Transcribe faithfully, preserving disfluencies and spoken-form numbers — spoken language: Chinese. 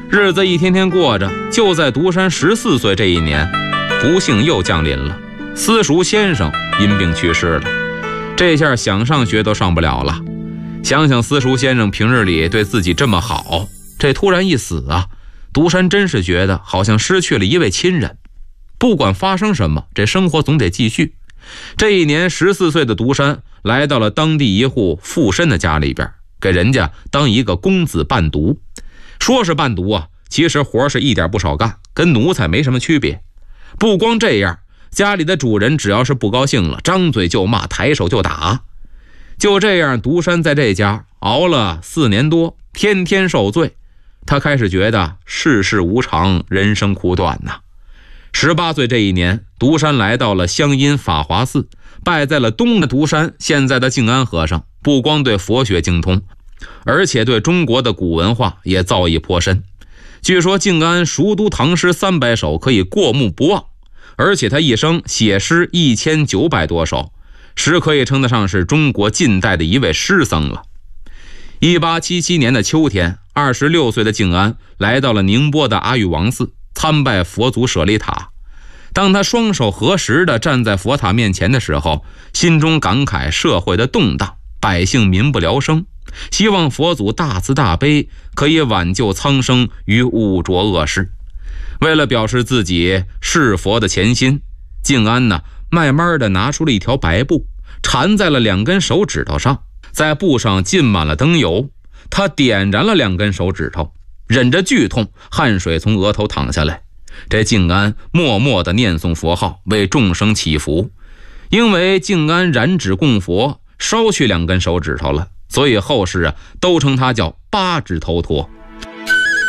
日子一天天过着，就在独山十四岁这一年，不幸又降临了，私塾先生因病去世了。这下想上学都上不了了。想想私塾先生平日里对自己这么好，这突然一死啊，独山真是觉得好像失去了一位亲人。不管发生什么，这生活总得继续。这一年十四岁的独山来到了当地一户富绅的家里边，给人家当一个公子伴读。说是伴读啊，其实活是一点不少干，跟奴才没什么区别。不光这样，家里的主人只要是不高兴了，张嘴就骂，抬手就打。就这样，独山在这家熬了四年多，天天受罪。他开始觉得世事无常，人生苦短呐。十八岁这一年，独山来到了湘阴法华寺，拜在了东的独山现在的静安和尚。不光对佛学精通，而且对中国的古文化也造诣颇深。据说静安熟读唐诗三百首，可以过目不忘，而且他一生写诗一千九百多首，实可以称得上是中国近代的一位诗僧了。一八七七年的秋天，二十六岁的静安来到了宁波的阿育王寺，参拜佛祖舍利塔。当他双手合十地站在佛塔面前的时候，心中感慨社会的动荡，百姓民不聊生，希望佛祖大慈大悲，可以挽救苍生于污浊恶世。为了表示自己是佛的虔心，静安呢，慢慢地拿出了一条白布，缠在了两根手指头上，在布上浸满了灯油。他点燃了两根手指头，忍着剧痛，汗水从额头淌下来。这静安默默地念诵佛号，为众生祈福。因为静安燃指供佛，烧去两根手指头了，所以后世啊都称他叫八指头陀。